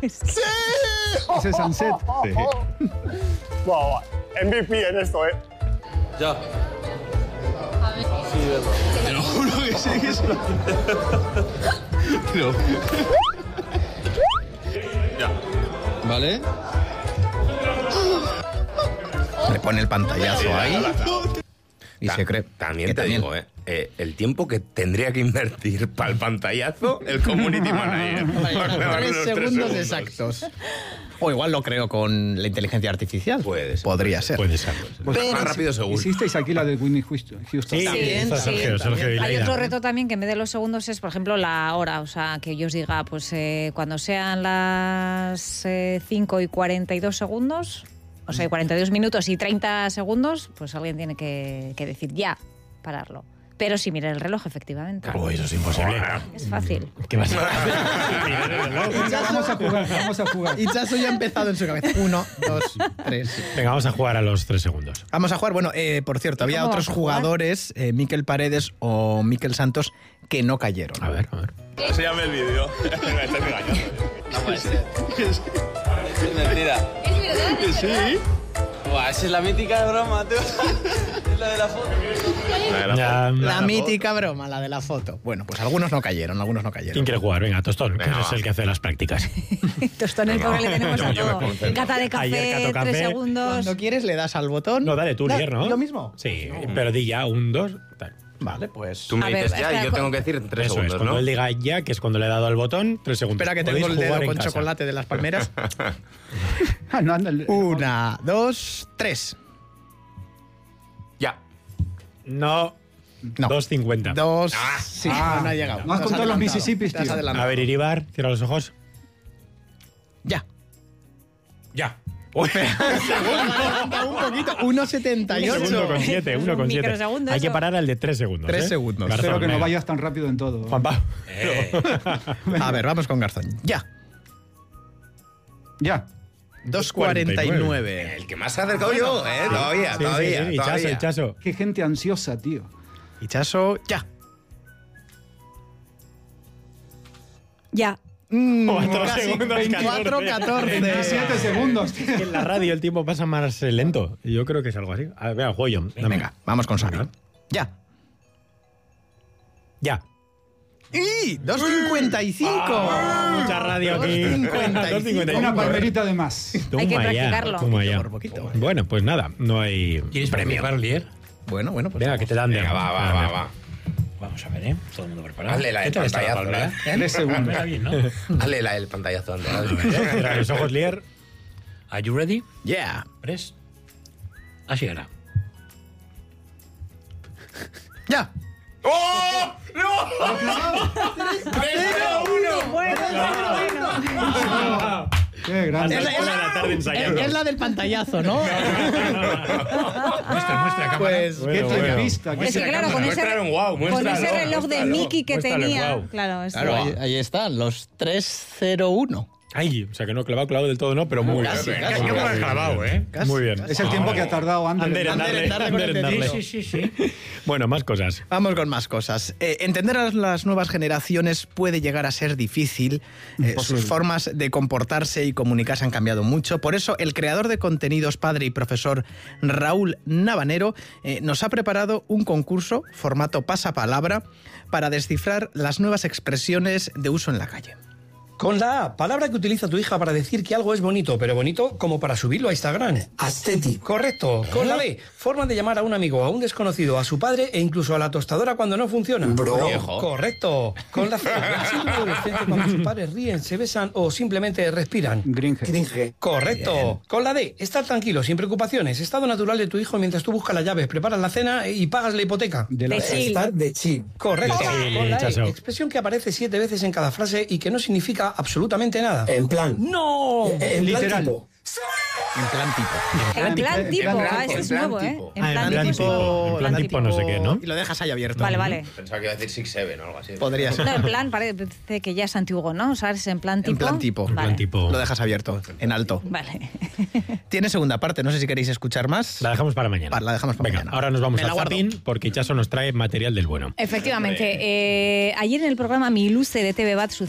¡Sí! Ese Sunset. Sí. Wow, MVP en esto, ¿eh? Ya. Sí, verdad. Te lo juro que sí que es lo... Ya. ¿Vale? Le pone el pantallazo ahí y se cree. También te digo, el tiempo que tendría que invertir para el pantallazo el community manager. 3 segundos exactos. O igual lo creo con la inteligencia artificial. Podría ser. Puede ser. Pero más rápido seguro. Hicisteis aquí la de Whitney Houston. Sí, También, está Sergio y Hay Laida. otro reto también que en vez de los segundos es, por ejemplo, la hora. O sea, que yo os diga, pues cuando sean las 5 y 42 segundos, o sea, 42 minutos y 30 segundos, pues alguien tiene que decir ya, pararlo. Pero si mira el reloj, efectivamente. Uy, eso es imposible. Es fácil. ¿Qué vas a hacer? Vamos a jugar. Y Chaso ya ha empezado en su cabeza. 1, 2, 3. Venga, vamos a jugar a los 3 segundos. Vamos a jugar. Bueno, por cierto, había ¿Cómo otros vamos a jugar? jugadores, Miquel Paredes o Miquel Santos, que no cayeron. A ver. Enséñame el vídeo. Me estás engañando. No puede ser. Es mentira. ¿Es verdad? Que sí. Buah, esa es la mítica broma, tú. Es la de la foto. La mítica broma, la de la foto. Bueno, pues algunos no cayeron. ¿Quién quiere jugar? Venga, Tostón, que es el que hace las prácticas. Tostón, el pobre, le tenemos a Yo me todo. concentro. Cata de Ayer café, cató café. 3 segundos. Cuando quieres le das al botón. No, dale tú, Lier, ¿no? ¿Lo mismo? Sí, pero di ya, 1, 2, tal. Vale, pues... Tú me A ver, dices ya espera, y yo tengo que decir 3 Eso segundos, es, cuando ¿no? él diga ya, que es cuando le he dado al botón, 3 segundos. Espera que tengo Podéis el dedo jugar en con casa. chocolate de las palmeras. No, anda. 1, 2, 3. Ya. No, No. 2.50. 2. Sí, no ha llegado. No has Te contado los adelantado. Mississippis, Te has tío. adelantado. A ver, Iribar, cierra los ojos. Ya. Ya. Uy, Un poquito. 1,78. 1,7, 1,7. Microsegundo, Hay que eso. parar al de 3 segundos. 3 segundos. Garzón, Espero que no venga. vayas tan rápido en todo. Juanpa. A ver, vamos con Garzón. Ya. Ya. 2,49. El que más se ha acercado yo, todavía, Sí, todavía. sí. Y Chaso, todavía. y Chaso. Qué gente ansiosa, tío. Y Chaso, ya. Ya. 4 casi segundos, 24, 14. 27 segundos, tío. En la radio el tiempo pasa más lento. Yo creo que es algo así. A ver, venga, juego yo. Dame. Venga, vamos con Xavi. Venga. Ya. Ya. ¡Y! 2,55. Mucha radio aquí. 2,55. Una palmerita de más. Hay que practicarlo. Toma ya. Por poquito. Bueno, pues nada, no hay premio. Lier? Bueno, pues... Venga, que te dan de. Venga, va. Vamos a ver, ¿eh? Todo el mundo preparado. Hazle la ¿Qué del tal está la pantallazo, palmera? 3 segundos. Palmera bien, ¿no? Hazle el pantallazo antes. Cierra los ojos, Lier. Are you ready? Yeah. Press. Así era. Ya. ¡Oh! ¡No! Qué grande. Hasta las 4 de la tarde ensayando. Es la del pantallazo, ¿no? Muestra, cámara. Pues... Qué Bueno. televista. Es que claro, con ese, Muéstralo en Guau, con ese muéstralo, reloj de muéstralo. Mickey que Muéstralo en tenía. Guau. Claro, es Claro, ahí están, los 3,01. Ay, o sea que no clavado del todo, no, pero muy bien. Casi, Casi como has grabado, ¿eh? Muy bien. Es el tiempo que ha tardado Ander en darle. Ander en darle. Sí. Bueno, más cosas. Vamos con más cosas. Entender a las nuevas generaciones puede llegar a ser difícil. Sus formas de comportarse y comunicarse han cambiado mucho. Por eso, el creador de contenidos, padre y profesor Raúl Navanero, nos ha preparado un concurso, formato pasapalabra, para descifrar las nuevas expresiones de uso en la calle. Con la A, palabra que utiliza tu hija para decir que algo es bonito, pero bonito como para subirlo a Instagram. Aesthetic. Correcto. Con la B, forma de llamar a un amigo, a un desconocido, a su padre e incluso a la tostadora cuando no funciona. Bro. Viejo. Correcto. Con la C, el símbolo adolescente cuando sus padres ríen, se besan o simplemente respiran. Gringe. Cringe. Correcto. Con la D, estar tranquilo, sin preocupaciones. Estado natural de tu hijo mientras tú buscas las llaves, preparas la cena y pagas la hipoteca. De la... De chill. Estar de chill. Correcto. De chill, Con la chaso. E, expresión que aparece 7 veces en cada frase y que no significa absolutamente nada. En plan. ¡No! En plan Literal. tipo. En plan tipo. En plan tipo. Ah, este es nuevo, ¿eh? En plan tipo no sé qué, ¿no? Y lo dejas ahí abierto. Vale. Pensaba que iba a decir 6-7 o algo así. Podría ser. No, en plan, parece que ya es antiguo, ¿no? Usarse en plan tipo. En plan tipo. Vale. En plan tipo. Lo dejas abierto, en alto. Vale. Tiene segunda parte, no sé si queréis escuchar más. La dejamos para mañana. La dejamos para Venga, mañana. ahora nos vamos Me la a guardo. Zapping porque Chaso nos trae material del bueno. Efectivamente. Ayer en el programa Mi Ilustre de TV Bat